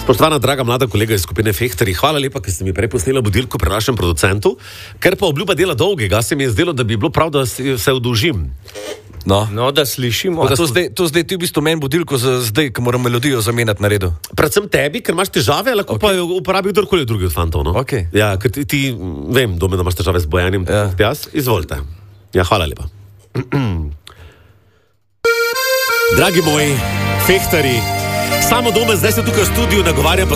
Spoštovana, draga mlada kolega iz skupine Fehtari, hvala lepa, ker ste mi prej posnela budilko pri našem producentu, ker pa obljuba dela dolgega, se mi je zdelo, da bi bilo prav, da se odužim. No, da slišimo. To zdaj ti v bistvu meni budilko za zdaj, ko moram melodijo zamenjati na redu. Predvsem tebi, ker imaš težave, lahko pa jo uporabi kdorkoli drugi od fantov, no? Okay. Ja, ker ti vem, doma, da imaš težave z bojanjem, jaz, izvolite. Ja, hvala lepa. Dragi moji, Fehtari, samo doma zdaj se tukaj v studiu nagovarjam